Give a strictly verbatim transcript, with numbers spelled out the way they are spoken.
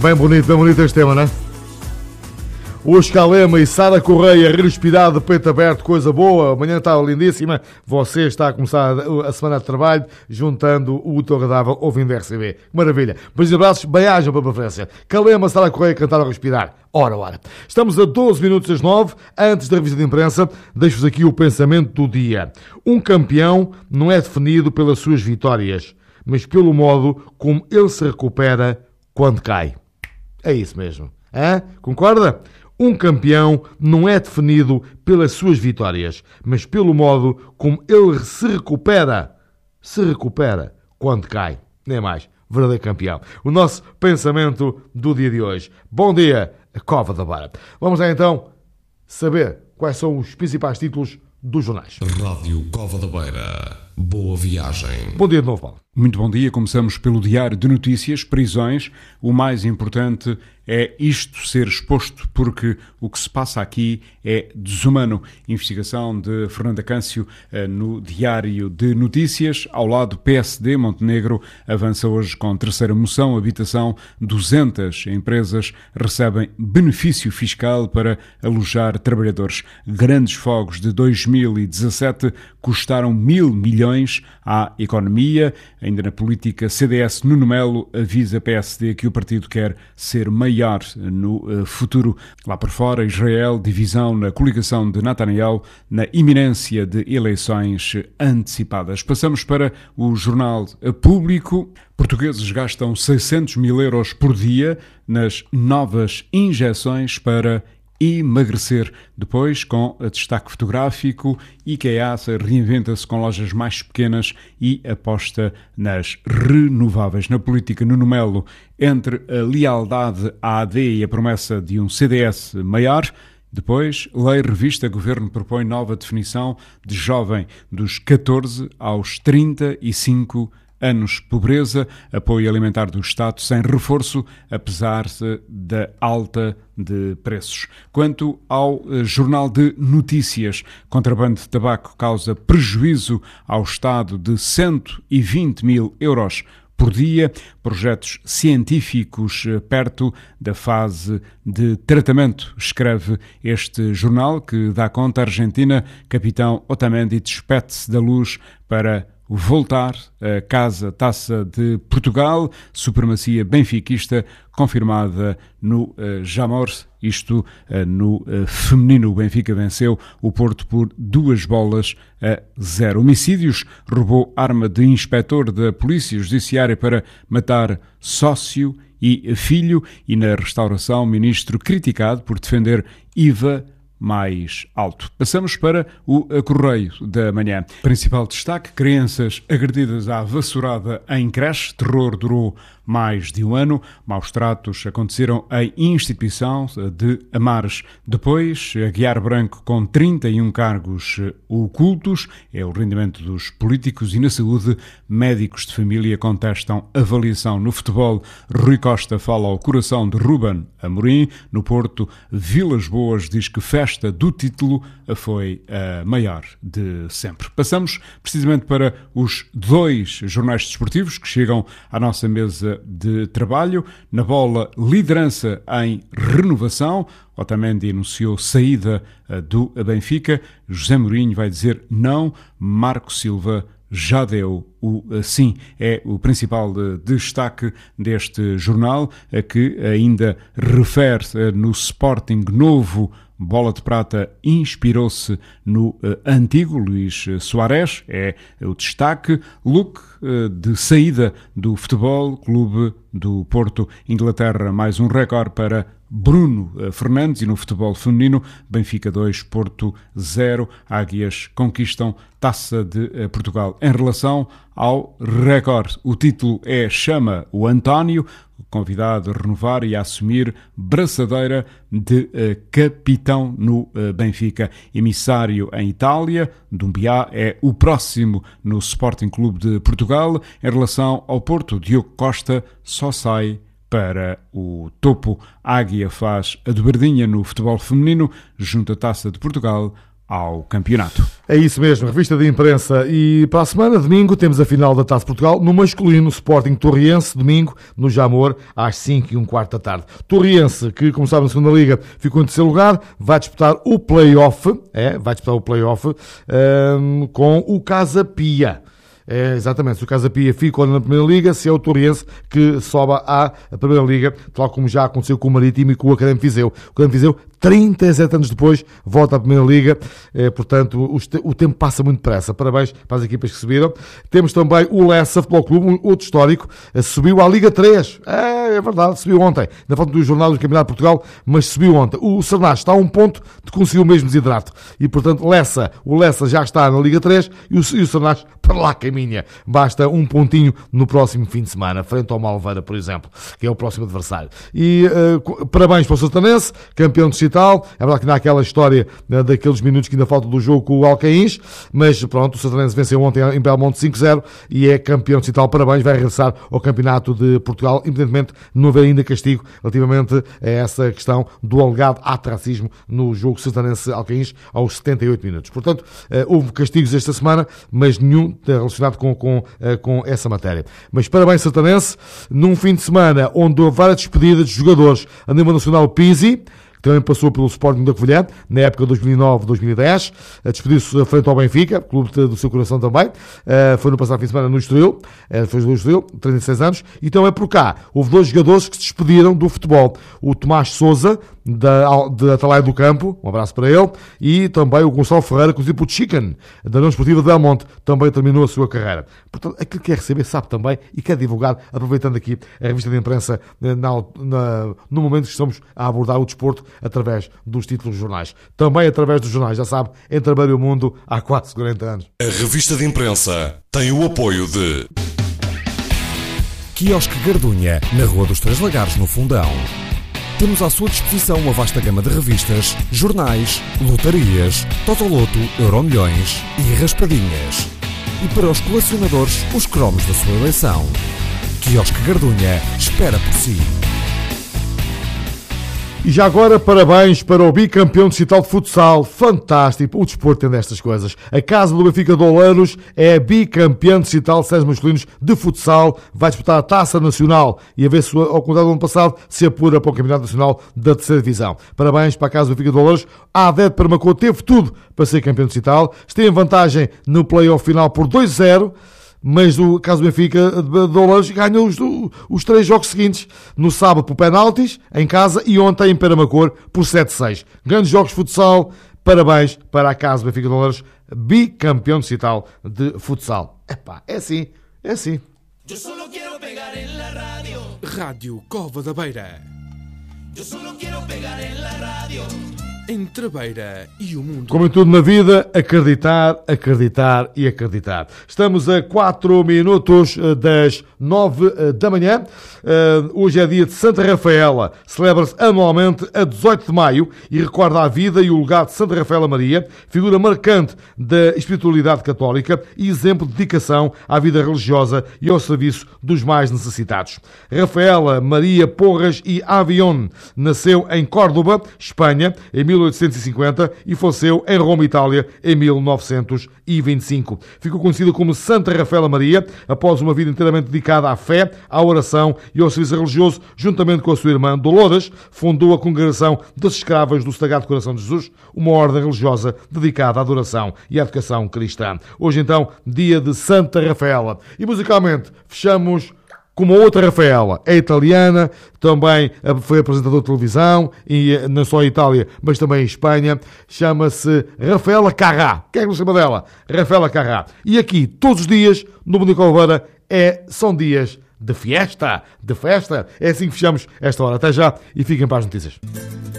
Bem bonito, bem bonito este tema, não é? Os Calema e Sara Correia, respirar de peito aberto, coisa boa. Amanhã está lindíssima. Você está a começar a semana de trabalho juntando o útil agradável ouvindo R C B. Maravilha. Beijos e abraços, bem-ajam para a preferência. Calema, Sara Correia, cantar a respirar. Ora, ora. Estamos a doze minutos das nove. Antes da revista de imprensa, deixo-vos aqui o pensamento do dia. Um campeão não é definido pelas suas vitórias, mas pelo modo como ele se recupera quando cai. É isso mesmo. Hã? Concorda? Um campeão não é definido pelas suas vitórias, mas pelo modo como ele se recupera. Se recupera quando cai. Nem mais. Verdadeiro campeão. O nosso pensamento do dia de hoje. Bom dia, Cova da Beira. Vamos lá então saber quais são os principais títulos dos jornais. Rádio Cova da Beira. Boa viagem. Bom dia de novo, Paulo. Muito bom dia. Começamos pelo Diário de Notícias, prisões. O mais importante é isto ser exposto, porque o que se passa aqui é desumano. Investigação de Fernanda Câncio no Diário de Notícias. Ao lado, P S D Montenegro avança hoje com terceira moção. Habitação, duzentas empresas recebem benefício fiscal para alojar trabalhadores. Grandes fogos de dois mil e dezassete custaram mil milhões à economia. Ainda na política, C D S Nuno Melo avisa P S D que o partido quer ser maior no futuro. Lá por fora, Israel, divisão na coligação de Netanyahu na iminência de eleições antecipadas. Passamos para o Jornal Público. Portugueses gastam seiscentos mil euros por dia nas novas injeções para emagrecer. Depois, com a destaque fotográfico, IKEA reinventa-se com lojas mais pequenas e aposta nas renováveis. Na política, Nuno Melo, entre a lealdade à A D e a promessa de um C D S maior. Depois, lei revista, governo propõe nova definição de jovem dos catorze aos trinta e cinco anos. Pobreza, apoio alimentar do Estado sem reforço, apesar da alta de preços. Quanto ao uh, Jornal de Notícias, contrabando de tabaco causa prejuízo ao Estado de cento e vinte mil euros por dia. Projetos científicos uh, perto da fase de tratamento, escreve este jornal, que dá conta. Argentina, capitão Otamendi despede-se da Luz para voltar a casa, Taça de Portugal, supremacia benfiquista confirmada no uh, Jamor, isto uh, no uh, feminino. O Benfica venceu o Porto por duas bolas a zero. Homicídios, roubou arma de inspetor da Polícia Judiciária para matar sócio e filho. E na restauração, ministro criticado por defender I V A mais alto. Passamos para o Correio da Manhã. Principal destaque: crianças agredidas à vassourada em creche. Terror durou mais de um ano. Maus tratos aconteceram em instituição de Amares. Depois, Aguiar Branco com trinta e um cargos ocultos. É o rendimento dos políticos. E na saúde, médicos de família contestam avaliação. No futebol, Rui Costa fala ao coração de Ruben Amorim. No Porto, Vilas Boas diz que festa do título foi a maior de sempre. Passamos precisamente para os dois jornais desportivos que chegam à nossa mesa de trabalho. Na bola, liderança em renovação. Otamendi anunciou saída do Benfica. José Mourinho vai dizer não. Marco Silva já deu o sim. É o principal destaque deste jornal, que ainda refere no Sporting novo. Bola de Prata inspirou-se no uh, antigo Luís Soares, é o destaque. Look uh, de saída do Futebol Clube do Porto. Inglaterra, mais um recorde para Bruno uh, Fernandes. E no futebol feminino, Benfica dois, Porto zero. Águias conquistam Taça de uh, Portugal. Em relação ao recorde, o título é Chama o António, convidado a renovar e a assumir braçadeira de uh, capitão no uh, Benfica. Emissário em Itália, Dumbiá é o próximo no Sporting Clube de Portugal. Em relação ao Porto, Diogo Costa só sai para o topo. Águia faz a dobradinha no futebol feminino, junto à Taça de Portugal ao campeonato. É isso mesmo, revista de imprensa. E para a semana, domingo, temos a final da Taça de Portugal no masculino, Sporting Torriense, domingo, no Jamor, às cinco e um quarto da tarde. Torriense, que, como sabem, na segunda Liga ficou em terceiro lugar, vai disputar o play-off, é, vai disputar o play-off um, com o Casa Pia. É, exatamente, se o Casa Pia fica na Primeira Liga, se é o Torriense que sobe à Primeira Liga, tal como já aconteceu com o Marítimo e com o Académico Viseu. O Académico Viseu, trinta e sete anos depois, volta à Primeira Liga, é, portanto, o tempo passa muito depressa. Parabéns para as equipas que subiram. Temos também o Lessa Futebol Clube, um outro histórico, subiu à Liga três. É, é verdade, subiu ontem, na falta do jornal do Campeonato de Portugal, mas subiu ontem. O Sernás está a um ponto de conseguir o mesmo desidrato. E, portanto, Lessa, o Lessa já está na Liga três e o, e o Sernás para lá caminha. Basta um pontinho no próximo fim de semana, frente ao Malveira, por exemplo, que é o próximo adversário. E uh, parabéns para o Sertanense, campeão distrital. É verdade que não há aquela história uh, daqueles minutos que ainda faltam do jogo com o Alcaíns, mas pronto, o Sertanense venceu ontem em Belmonte cinco zero e é campeão distrital. Parabéns, vai regressar ao Campeonato de Portugal, independentemente de não haver ainda castigo relativamente a essa questão do alegado atracismo no jogo Sertanense-Alcaíns aos setenta e oito minutos. Portanto, uh, houve castigos esta semana, mas nenhum relacionado com, com, uh, com essa matéria. Mas parabéns, Sertanense, num fim de semana onde houve várias despedidas de jogadores a nível nacional. Pizzi, que também passou pelo Sporting da Covilhã, na época de dois mil e nove a dois mil e dez, despediu-se frente ao Benfica, clube do seu coração também, uh, foi no passado fim de semana no Estoril, uh, foi no Estoril, trinta e seis anos, e também por cá, houve dois jogadores que se despediram do futebol, o Tomás Sousa, da, de Atalaia do Campo, um abraço para ele, e também o Gonçalo Ferreira, conhecido por Chicken, da União Esportiva de Belmonte, também terminou a sua carreira. Portanto, aquilo que quer receber sabe também e quer divulgar, aproveitando aqui a revista de imprensa na, na, no momento que estamos a abordar o desporto através dos títulos dos jornais. Também através dos jornais, já sabe, em Trabalho o Mundo há quase quarenta anos. A revista de imprensa tem o apoio de Quiosque Gardunha, na Rua dos Três Lagares, no Fundão. Temos à sua disposição uma vasta gama de revistas, jornais, lotarias, Totoloto, Euromilhões e raspadinhas. E para os colecionadores, os cromos da sua eleição. Quiosque Gardunha espera por si. E já agora, parabéns para o bicampeão distrital de futsal. Fantástico, o desporto tem destas coisas. A Casa do Benfica de Oleiros é bicampeão distrital de séries masculinos de futsal. Vai disputar a Taça Nacional e a ver se, ao contrário do ano passado, se apura para o Campeonato Nacional da Terceira Divisão. Parabéns para a Casa do Benfica de Oleiros. A A D E de Parmacô teve tudo para ser campeão distrital. Esteve em vantagem no play-off final por dois a zero. Mas o caso do Benfica de Oleiros ganhou os, os três jogos seguintes. No sábado por penaltis, em casa, e ontem em Paramacor por sete a seis. Grandes jogos de futsal. Parabéns para a casa do Benfica de Oleiros, bicampeão distrital de futsal. Epá, é assim, é assim. Eu só quero pegar em la rádio. Rádio Cova da Beira. Eu só quero pegar em la rádio. Entre a Beira e o mundo. Como em tudo na vida, acreditar, acreditar e acreditar. Estamos a quatro minutos das nove da manhã. Hoje é dia de Santa Rafaela. Celebra-se anualmente a dezoito de maio e recorda a vida e o legado de Santa Rafaela Maria, figura marcante da espiritualidade católica e exemplo de dedicação à vida religiosa e ao serviço dos mais necessitados. Rafaela Maria Porras e Avion nasceu em Córdoba, Espanha, em mil oitocentos e cinquenta e faleceu em Roma, Itália, em mil novecentos e vinte e cinco. Ficou conhecida como Santa Rafaela Maria após uma vida inteiramente dedicada à fé, à oração e ao serviço religioso. Juntamente com a sua irmã Dolores, fundou a Congregação das Escravas do Sagrado Coração de Jesus, uma ordem religiosa dedicada à adoração e à educação cristã. Hoje, então, dia de Santa Rafaela. E musicalmente, fechamos com uma outra Rafaela, é italiana, também foi apresentadora de televisão, e não só em Itália, mas também em Espanha. Chama-se Rafaela Carrà. Quem é que não chama dela? Rafaela Carrà. E aqui, todos os dias, no Mundo de Calveira, é, são dias de festa, de festa. É assim que fechamos esta hora. Até já e fiquem para as notícias.